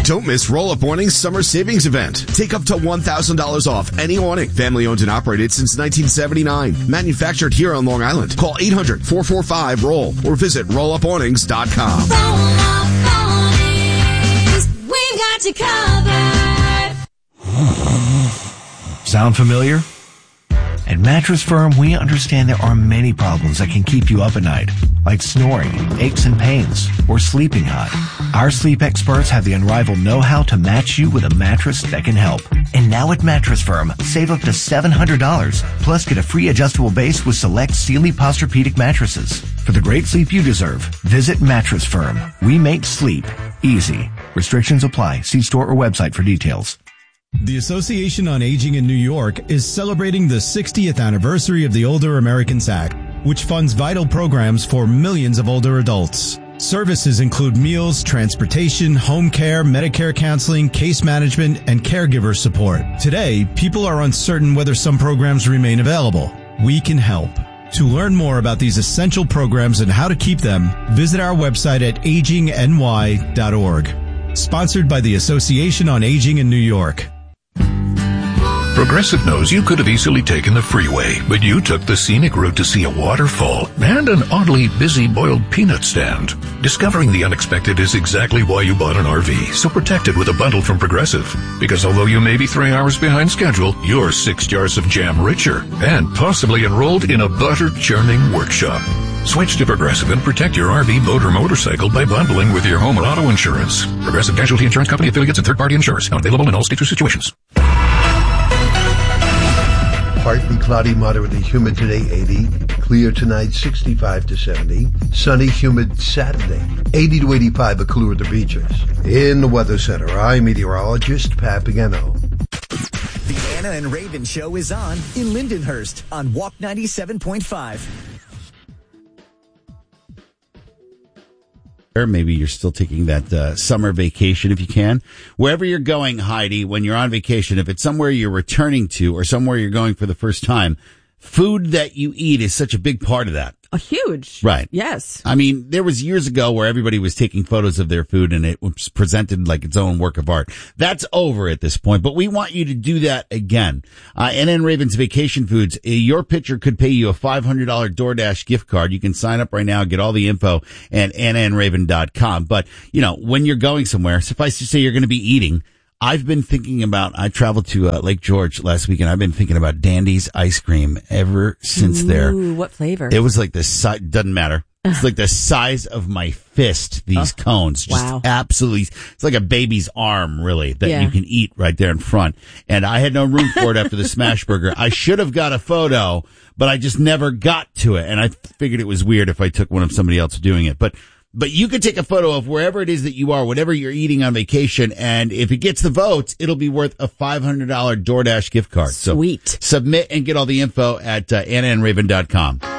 Don't miss Roll-Up Awning's summer savings event. Take up to $1,000 off any awning. Family owned and operated since 1979. Manufactured here on Long Island. Call 800-445-ROLL or visit rollupawnings.com. Roll-Up Awnings, we've got you covered. Sound familiar? At Mattress Firm, we understand there are many problems that can keep you up at night, like snoring, aches and pains, or sleeping hot. Our sleep experts have the unrivaled know-how to match you with a mattress that can help. And now at Mattress Firm, save up to $700, plus get a free adjustable base with select Sealy Posturepedic mattresses. For the great sleep you deserve, visit Mattress Firm. We make sleep easy. Restrictions apply. See store or website for details. The Association on Aging in New York is celebrating the 60th anniversary of the Older Americans Act, which funds vital programs for millions of older adults. Services include meals, transportation, home care, Medicare counseling, case management, and caregiver support. Today, people are uncertain whether some programs remain available. We can help. To learn more about these essential programs and how to keep them, visit our website at agingny.org. Sponsored by the Association on Aging in New York. Progressive knows you could have easily taken the freeway, but you took the scenic route to see a waterfall and an oddly busy boiled peanut stand. Discovering the unexpected is exactly why you bought an RV, so protect it with a bundle from Progressive. Because although you may be 3 hours behind schedule, you're 6 jars of jam richer and possibly enrolled in a butter churning workshop. Switch to Progressive and protect your RV, boat, or motorcycle by bundling with your home or auto insurance. Progressive Casualty Insurance Company, affiliates, and third-party insurers. Not available in all states or situations. Partly cloudy, moderately humid today, 80. Clear tonight, 65 to 70. Sunny, humid Saturday, 80 to 85, but cooler at the beaches. In the Weather Center, I'm meteorologist Pat Pagano. The Anna and Raven Show is on in Lindenhurst on Walk 97.5. Maybe you're still taking that summer vacation if you can. Wherever you're going, Heidi, when you're on vacation, if it's somewhere you're returning to or somewhere you're going for the first time, food that you eat is such a big part of that. A huge. Right. Yes. I mean, there was years ago where everybody was taking photos of their food and it was presented like its own work of art. That's over at this point, but we want you to do that again. NN Raven's Vacation Foods, your picture could pay you a $500 DoorDash gift card. You can sign up right now, get all the info at nnraven.com. But, you know, when you're going somewhere, suffice to say you're going to be eating. I've been thinking about, I traveled to Lake George last week and I've been thinking about Dandy's ice cream ever since there. Ooh, what flavor? It was like the size, doesn't matter. It's like the size of my fist, these cones. Just wow. Absolutely. It's like a baby's arm, really, that Yeah. you can eat right there in front. And I had no room for it after the smash burger. I should have got a photo, but I just never got to it. And I figured it was weird if I took one of somebody else doing it. But you could take a photo of wherever it is that you are, whatever you're eating on vacation, and if it gets the votes, it'll be worth a $500 DoorDash gift card. Sweet. So submit and get all the info at annandraven.com.